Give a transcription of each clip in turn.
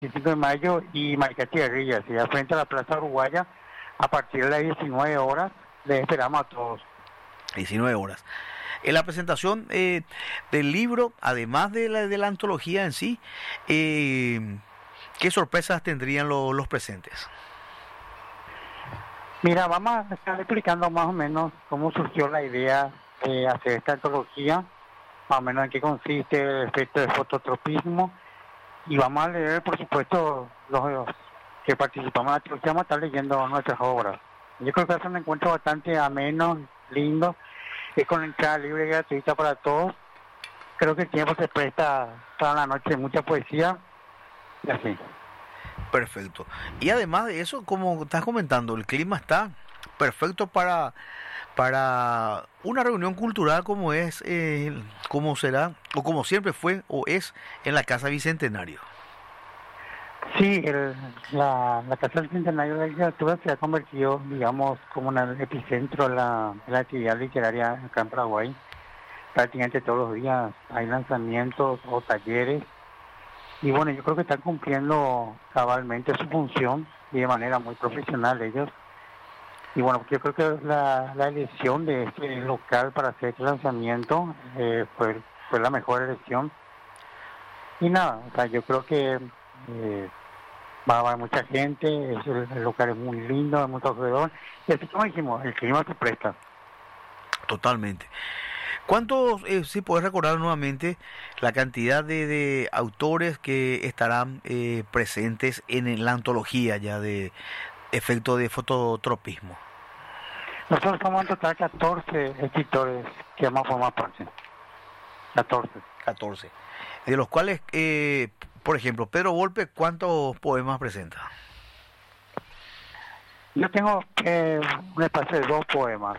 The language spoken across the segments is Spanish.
25 de mayo y Maricá Chigarrillas, y frente a la Plaza Uruguaya, a partir de las 19 horas, les esperamos a todos. 19 horas. En la presentación del libro, además de la antología en sí, ¿qué sorpresas tendrían los presentes? Mira, vamos a estar explicando más o menos cómo surgió la idea de hacer esta antología, más o menos en qué consiste el efecto de fototropismo, y vamos a leer, por supuesto, los que participamos en la antología, vamos a estar leyendo nuestras obras. Yo creo que es un encuentro bastante ameno, lindo, es con entrada libre y gratuita para todos. Creo que el tiempo se presta para la noche de mucha poesía, y así. Perfecto. Y además de eso, como estás comentando, el clima está perfecto para una reunión cultural como es, como será, o como siempre fue, o es en la Casa Bicentenario. Sí, la Casa Bicentenario de la Literatura se ha convertido, digamos, como en el epicentro de la actividad literaria acá en Paraguay. Prácticamente todos los días hay lanzamientos o talleres. Y bueno, yo creo que están cumpliendo cabalmente su función y de manera muy profesional ellos. Y bueno, yo creo que la elección de este local para hacer este lanzamiento fue la mejor elección. Y nada, o sea, yo creo que va a haber mucha gente, el local es muy lindo, es muy acogedor. Y así como dijimos, el clima se presta. Totalmente. ¿Cuántos, si puedes recordar nuevamente la cantidad de autores que estarán presentes en la antología ya de efecto de fototropismo? Nosotros vamos a total 14 escritores que vamos a formar parte. 14. De los cuales, por ejemplo, Pedro Volpe, ¿cuántos poemas presenta? Yo tengo un espacio de 2 poemas.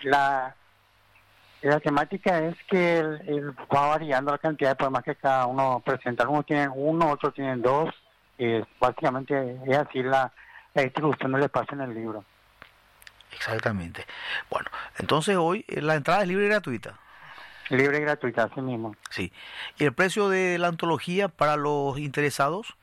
La temática es que él va variando la cantidad de poemas que cada uno presenta. Algunos tienen 1, otros tienen 2. Básicamente es así la distribución del espacio en el libro. Exactamente. Bueno, entonces hoy la entrada es libre y gratuita. Libre y gratuita, así mismo. Sí. ¿Y el precio de la antología para los interesados?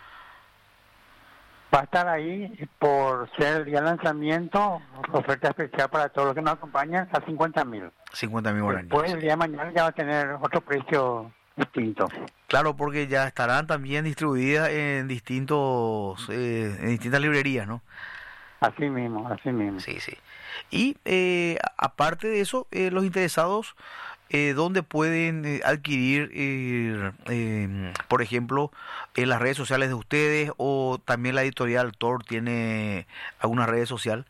Va a estar ahí por ser el día de lanzamiento, oferta especial para todos los que nos acompañan, a 50.000. 50.000 guaraníes. Después el día de mañana ya va a tener otro precio distinto. Claro, porque ya estarán también distribuidas en distintas librerías, ¿no? Así mismo, así mismo. Sí, sí. Y aparte de eso, los interesados, ¿dónde pueden adquirir, por ejemplo, en las redes sociales de ustedes, o también la editorial Tor tiene alguna red social?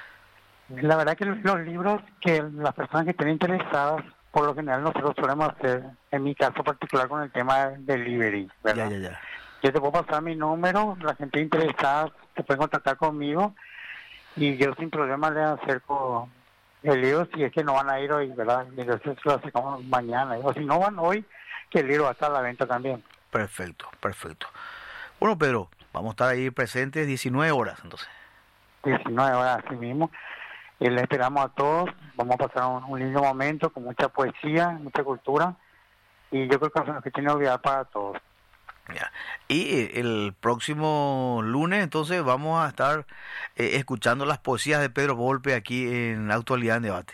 La verdad que los libros que las personas que estén interesadas, por lo general nosotros solemos hacer, en mi caso particular con el tema del delivery, ¿verdad? Ya. Yo te puedo pasar mi número, la gente interesada se puede contactar conmigo y yo sin problema les acerco el libro si es que no van a ir hoy, ¿verdad? Y entonces lo acercamos mañana, o si no van hoy, que el libro va a estar a la venta también. Perfecto. Bueno, Pedro, vamos a estar ahí presentes 19 horas, entonces. 19 horas, así mismo. Les esperamos a todos, vamos a pasar un lindo momento con mucha poesía, mucha cultura, y yo creo que es una cuestión olvidar para todos. Ya. Y el próximo lunes entonces vamos a estar escuchando las poesías de Pedro Volpe aquí en Actualidad en Debate.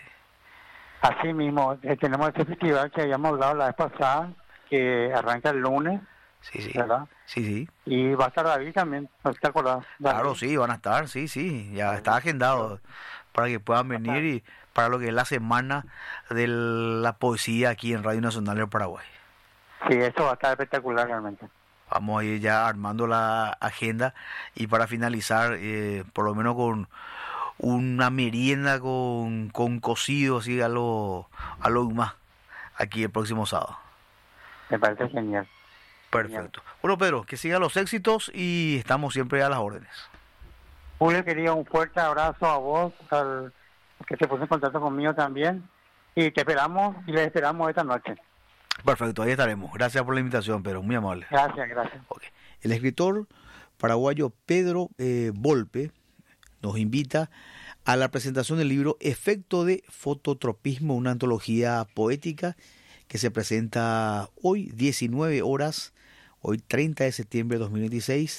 Así mismo, tenemos este festival que habíamos hablado la vez pasada, que arranca el lunes, Sí. ¿verdad? Sí. Y va a estar David también, ¿no te acordás? Claro, sí, van a estar, sí, ya está agendado para que puedan venir y para lo que es la semana de la poesía aquí en Radio Nacional del Paraguay. Sí, eso va a estar espectacular realmente. Vamos a ir ya armando la agenda y para finalizar, por lo menos con una merienda con cocido, así a lo más, aquí el próximo sábado. Me parece genial. Perfecto. Bueno, Pedro, que sigan los éxitos y estamos siempre a las órdenes. Julio, quería un fuerte abrazo a vos, al que se puso en contacto conmigo también, y te esperamos y les esperamos esta noche. Perfecto, ahí estaremos. Gracias por la invitación, Pedro, muy amable. Gracias. Okay. El escritor paraguayo Pedro Volpe nos invita a la presentación del libro Efecto de fototropismo, una antología poética que se presenta hoy 19 horas, hoy 30 de septiembre de 2026,